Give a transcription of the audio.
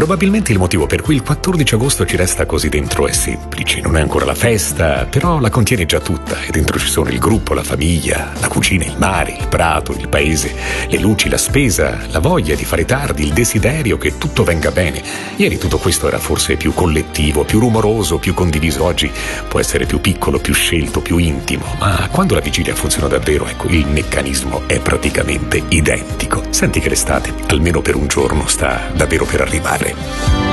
Probabilmente il motivo per cui il 14 agosto ci resta così dentro è semplice. Non è ancora la festa, però la contiene già tutta e dentro ci sono il gruppo, la famiglia, la cucina, il mare, il prato, il paese, le luci, la spesa, la voglia di fare tardi, il desiderio che tutto venga bene. Ieri tutto questo era forse più collettivo, più rumoroso, più condiviso. Oggi può essere più piccolo, più scelto, più intimo, ma quando la vigilia funziona davvero, ecco, il meccanismo è praticamente identico. Senti che l'estate, almeno per un giorno, sta davvero per arrivare.